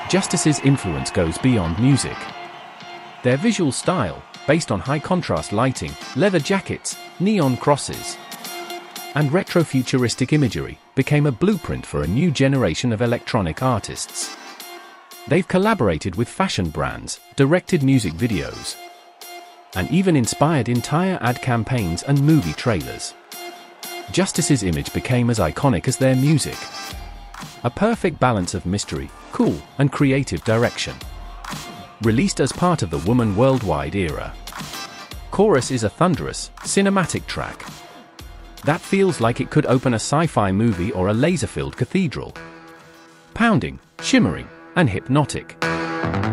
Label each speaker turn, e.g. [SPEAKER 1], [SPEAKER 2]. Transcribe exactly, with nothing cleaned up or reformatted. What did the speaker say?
[SPEAKER 1] Justice's influence goes beyond music. Their visual style, based on high-contrast lighting, leather jackets, neon crosses, and retro-futuristic imagery, became a blueprint for a new generation of electronic artists. They've collaborated with fashion brands, directed music videos, and even inspired entire ad campaigns and movie trailers. Justice's image became as iconic as their music. A perfect balance of mystery, cool, and creative direction. Released as part of the Woman Worldwide era, Chorus is a thunderous, cinematic track that feels like it could open a sci-fi movie or a laser-filled cathedral. Pounding, shimmering, and hypnotic.